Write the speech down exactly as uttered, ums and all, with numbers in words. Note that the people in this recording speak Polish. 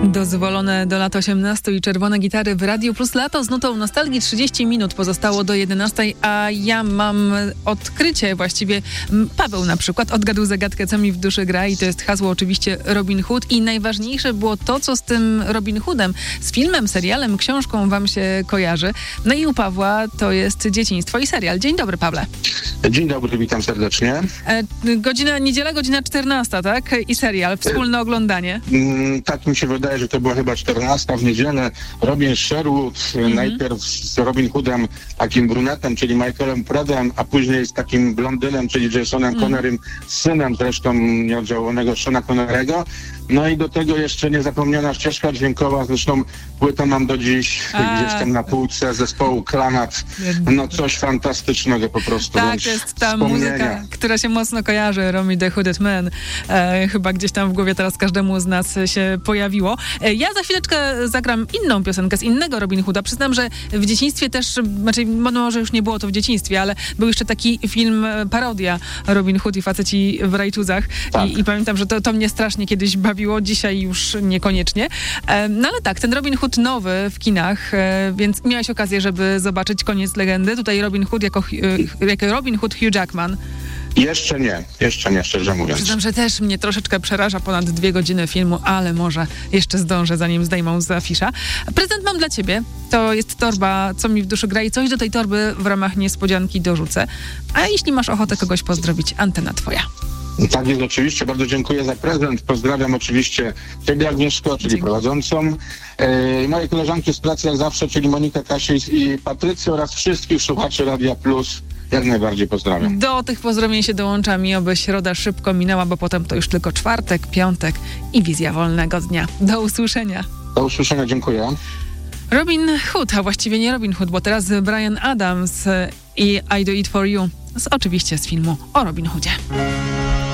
Dozwolone do lat osiemnastu i czerwone gitary w Radiu Plus Lato z nutą nostalgii. trzydzieści minut pozostało do jedenastej, a ja mam odkrycie właściwie. Paweł na przykład odgadł zagadkę, co mi w duszy gra, i to jest hasło oczywiście Robin Hood, i najważniejsze było to, co z tym Robin Hoodem, z filmem, serialem, książką wam się kojarzy. No i u Pawła to jest dzieciństwo i serial. Dzień dobry, Pawle. Dzień dobry, witam serdecznie. E, godzina, niedziela, godzina czternasta, tak? I serial, wspólne oglądanie. Mm, tak mi się wydaje, że to była chyba czternasta w niedzielę. Robin Sherwood, mm-hmm. najpierw z Robin Hoodem, takim brunetem, czyli Michaelem Prodem, a później z takim blondynem, czyli Jasonem mm. Connerym, synem zresztą nieodżałowanego Seana Connerego. No i do tego jeszcze niezapomniana ścieżka dźwiękowa, zresztą płytę mam do dziś a, gdzieś tam na półce zespołu Klanat. No coś fantastycznego po prostu. Tak, to jest ta muzyka, która się mocno kojarzy, Romy the Hooded Man. E, chyba gdzieś tam w głowie teraz każdemu z nas się pojawiło. E, ja za chwileczkę zagram inną piosenkę z innego Robin Hooda. Przyznam, że w dzieciństwie też, znaczy może już nie było to w dzieciństwie, ale był jeszcze taki film, parodia Robin Hood i faceci w rajtuzach. Tak. I, I pamiętam, że to, to mnie strasznie kiedyś bawiło. Dzisiaj już niekoniecznie. No ale tak, ten Robin Hood nowy w kinach, więc miałeś okazję, żeby zobaczyć Koniec legendy. Tutaj Robin Hood jako, jako Robin Hood Hugh Jackman. Jeszcze nie, jeszcze nie, szczerze mówiąc. Przyznam, że też mnie troszeczkę przeraża ponad dwie godziny filmu, ale może jeszcze zdążę, zanim zdejmą z afisza. Prezent mam dla ciebie. To jest torba, co mi w duszy gra, i coś do tej torby w ramach niespodzianki dorzucę. A jeśli masz ochotę kogoś pozdrowić, antena twoja. Tak jest, oczywiście. Bardzo dziękuję za prezent. Pozdrawiam oczywiście ciebie, Agnieszko, czyli Dziękuję. prowadzącą. E, moje koleżanki z pracy jak zawsze, czyli Monika, Kasia i Patrycję, oraz wszystkich słuchaczy Radia Plus. Jak najbardziej pozdrawiam. Do tych pozdrowień się dołączam i oby środa szybko minęła, bo potem to już tylko czwartek, piątek i wizja wolnego dnia. Do usłyszenia. Do usłyszenia, dziękuję. Robin Hood, a właściwie nie Robin Hood, bo teraz Bryan Adams i I Do It For You, z, oczywiście z filmu o Robin Hoodzie.